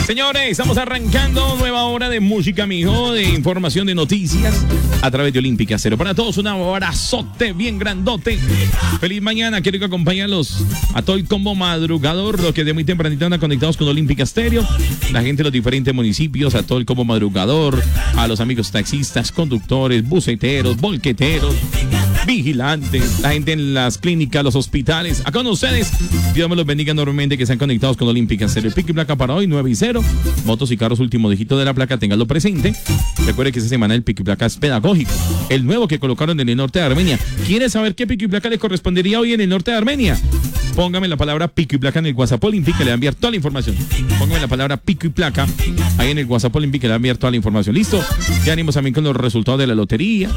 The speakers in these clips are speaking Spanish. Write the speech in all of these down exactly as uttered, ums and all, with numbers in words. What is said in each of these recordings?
Señores, estamos arrancando nueva hora de música, mijo, de información, de noticias a través de Olímpica Cero. Para todos, un abrazote bien grandote. Feliz mañana. Quiero que acompañarlos a todo el combo madrugador, los que de muy tempranito andan conectados con Olímpica Stereo, la gente de los diferentes municipios, a todo el combo madrugador, a los amigos taxistas, conductores, buceteros, volqueteros, vigilantes, la gente en las clínicas, los hospitales, a con ustedes. Dios me los bendiga enormemente, que están conectados con Olímpica Cero. El pico y placa para hoy, nueve y cero. Motos y carros, último dígito de la placa, ténganlo presente. Recuerde que esta semana el pico y placa es pedagógico. El nuevo que colocaron en el norte de Armenia. ¿Quiere saber qué pico y placa le correspondería hoy en el norte de Armenia? Póngame la palabra pico y placa en el WhatsApp Olímpica, le va a enviar toda la información. Póngame la palabra pico y placa ahí en el WhatsApp Olímpica, le va a enviar toda la información. ¿Listo? Ya venimos también con los resultados de la lotería.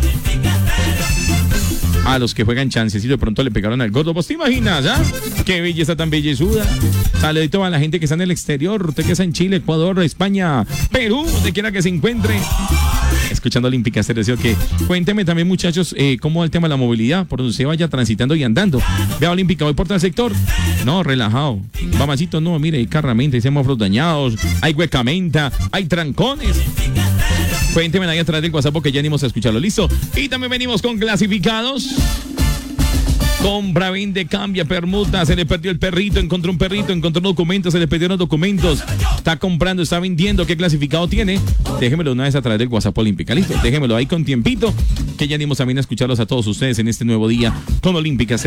A los que juegan chances y de pronto le pegaron al gordo. ¿Vos te imaginas, ah? Qué belleza tan bellezuda. Saludito a la gente que está en el exterior. Usted que está en Chile, Ecuador, España, Perú, donde quiera que se encuentre. Escuchando Olímpica Stereo, que cuénteme también, muchachos, eh, cómo va el tema de la movilidad, por donde se vaya transitando y andando. Vea Olímpica, voy por tal sector. No, relajado. Mamacito, no, mire, hay carramenta, hay semáforos dañados, hay huecamenta, hay trancones. Cuénteme ahí a través del WhatsApp porque ya venimos a escucharlo. ¿Listo? Y también venimos con clasificados. Compra, vende, cambia, permuta. Se le perdió el perrito, encontró un perrito, encontró documentos, se le perdieron documentos. Está comprando, está vendiendo. ¿Qué clasificado tiene? Déjemelo una vez a través del WhatsApp Olímpica. ¿Listo? Déjemelo ahí con tiempito, que ya venimos también a escucharlos a todos ustedes en este nuevo día con Olímpica.